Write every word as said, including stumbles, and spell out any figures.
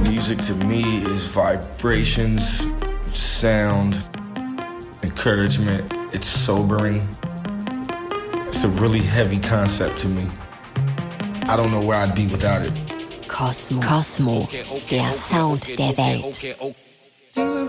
Music to me is vibrations, sound, encouragement. It's sobering. It's a really heavy concept to me. I don't know where I'd be without it. Cosmo, Cosmo, der Sound der Welt.